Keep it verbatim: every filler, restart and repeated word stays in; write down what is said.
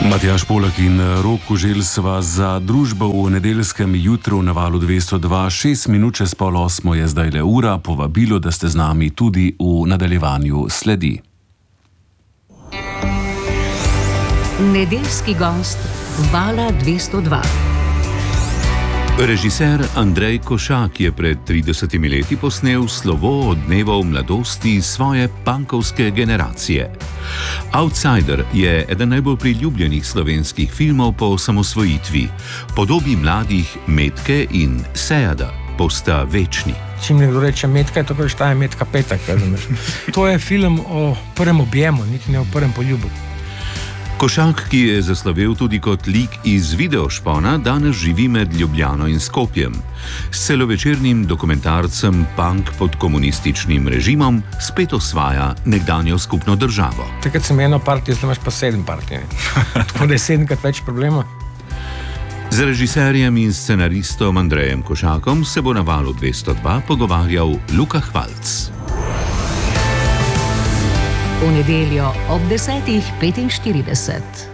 Matjaž Polak in Rok Koželj sva za družbo v nedeljskem jutru na valu dvesto dva, šest minut čez pol osmo je zdaj le ura, povabilo, da ste z nami tudi v nadaljevanju sledi. Nedeljski gost vala dvesto dva. Režiser Andrej Košak je pred tridesetimi leti posnel Slovo od dnevov mladosti svoje punkovske generacije. Outsider je eden najbolj priljubljenih slovenskih filmov po osamosvojitvi. Podobi mladih Metke in Sejada posta večni. Čim nekdo reče Metka, je to, kar štaje Metka Petek. To je film o prvem objemu, niti ne o prvem poljubu. Košak, ki je zaslovel tudi kot lik iz Videošpona, danes živi med Ljubljano in Skopjem. S celovečernim dokumentarcem Punk pod komunističnim režimom spet osvaja nekdanjo skupno državo. Takrat sem eno partijo, zdaj imaš pa sedem partij. Tako da je sedemkrat več problema. Z režiserjem in scenaristom Andrejem Košakom se bo na valu dvesto dva pogovarjal Luka Hvalc. V nedeljo ob desetih petinštirideset.